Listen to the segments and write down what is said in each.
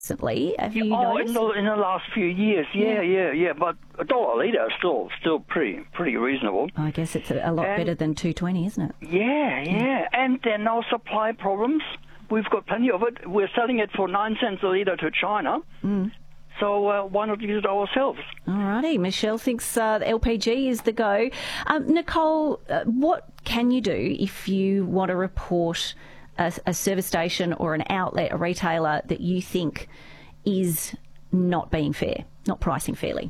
recently. Have you Oh, noticed? in the last few years, yeah. But $1 a litre is still pretty reasonable. I guess it's a lot better than $2.20, isn't it? Yeah. And there are no supply problems. We've got plenty of it. We're selling it for 9 cents a litre to China. So why not use it ourselves? All righty. Michelle thinks LPG is the go. Nicole, what can you do if you want to report a service station or an outlet, a retailer that you think is not being fair, not pricing fairly?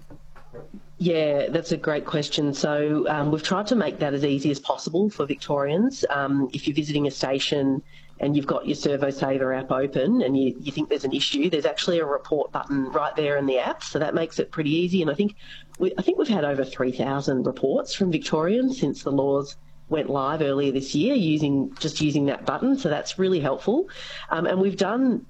Yeah, that's a great question. So we've tried to make that as easy as possible for Victorians. If you're visiting a station and you've got your ServoSaver app open and you think there's an issue, there's actually a report button right there in the app, so that makes it pretty easy. And I think we've had over 3,000 reports from Victorians since the laws went live earlier this year using that button, so that's really helpful. And we've done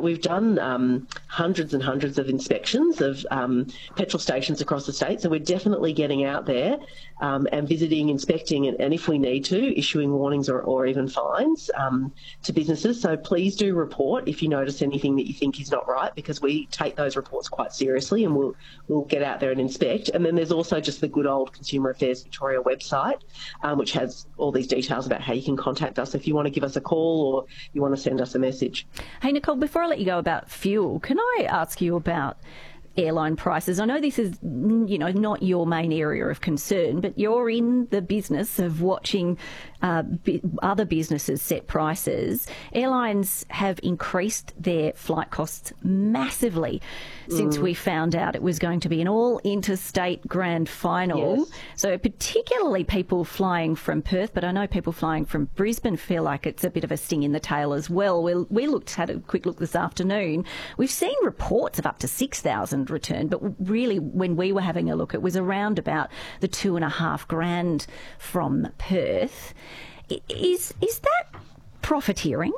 hundreds and hundreds of inspections of petrol stations across the state, so we're definitely getting out there and visiting, inspecting, and if we need to, issuing warnings or even fines to businesses. So please do report if you notice anything that you think is not right, because we take those reports quite seriously, and we'll get out there and inspect. And then there's also just the good old Consumer Affairs Victoria website, which has all these details about how you can contact us if you want to give us a call or you want to send us a message. Hey, Nicole, before I let you go about fuel, can I ask you about airline prices? I know this is, not your main area of concern, but you're in the business of watching other businesses set prices. Airlines have increased their flight costs massively since we found out it was going to be an all-interstate grand final. Yes. So particularly people flying from Perth, but I know people flying from Brisbane feel like it's a bit of a sting in the tail as well. We had a quick look this afternoon. We've seen reports of up to 6,000 return, but really when we were having a look, it was around about the $2,500 from Perth. Is that profiteering?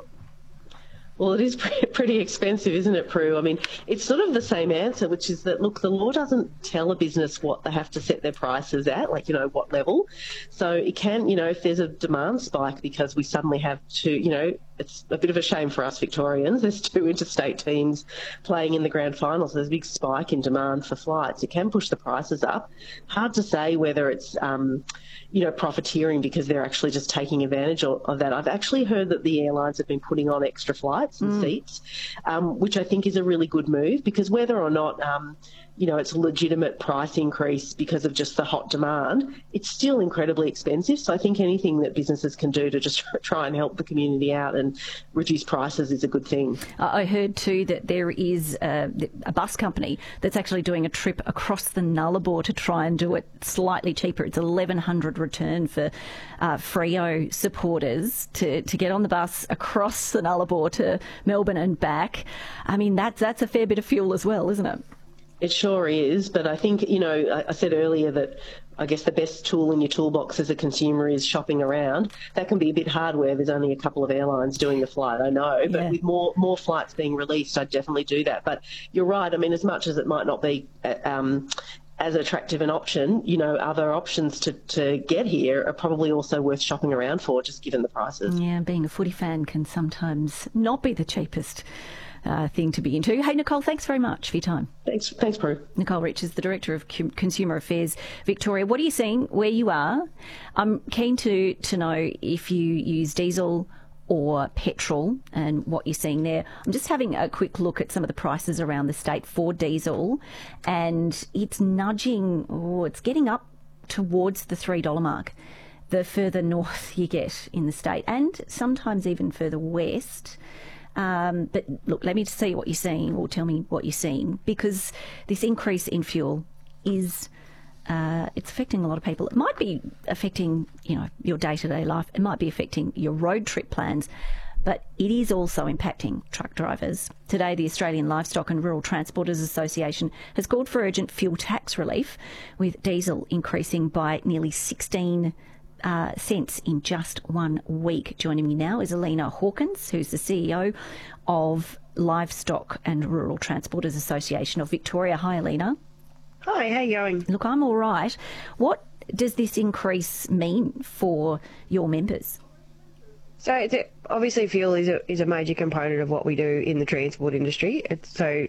Well, it is pretty expensive, isn't it, Prue? I mean, it's sort of the same answer, which is that, look, the law doesn't tell a business what they have to set their prices at, what level. So it can, if there's a demand spike because we suddenly have to, it's a bit of a shame for us Victorians. There's 2 interstate teams playing in the grand finals. There's a big spike in demand for flights. It can push the prices up. Hard to say whether it's, profiteering because they're actually just taking advantage of that. I've actually heard that the airlines have been putting on extra flights and seats, which I think is a really good move, because whether or not it's a legitimate price increase because of just the hot demand, it's still incredibly expensive. So I think anything that businesses can do to just try and help the community out and reduce prices is a good thing. I heard too that there is a bus company that's actually doing a trip across the Nullarbor to try and do it slightly cheaper. It's $1,100 return for Freo supporters to get on the bus across the Nullarbor to Melbourne and back. I mean, that's a fair bit of fuel as well, isn't it? It sure is, but I think, I said earlier that I guess the best tool in your toolbox as a consumer is shopping around. That can be a bit hard where there's only a couple of airlines doing the flight, I know, but with more flights being released, I'd definitely do that. But you're right, I mean, as much as it might not be as attractive an option, other options to get here are probably also worth shopping around for, just given the prices. Yeah, being a footy fan can sometimes not be the cheapest thing to be into. Hey, Nicole, thanks very much for your time. Thanks, Prue. Nicole Rich is the Director of Consumer Affairs Victoria. What are you seeing where you are? I'm keen to know if you use diesel or petrol and what you're seeing there. I'm just having a quick look at some of the prices around the state for diesel, and it's it's getting up towards the $3 mark the further north you get in the state, and sometimes even further west. But look, let me see what you're seeing, or tell me what you're seeing, because this increase in fuel is it's affecting a lot of people. It might be affecting, your day-to-day life. It might be affecting your road trip plans, but it is also impacting truck drivers. Today, the Australian Livestock and Rural Transporters Association has called for urgent fuel tax relief, with diesel increasing by nearly 16 cents in just 1 week. Joining me now is Alina Hawkins, who's the CEO of Livestock and Rural Transporters Association of Victoria. Hi, Alina. Hi, how you going? Look, I'm all right. What does this increase mean for your members? So Obviously, fuel is a major component of what we do in the transport industry. So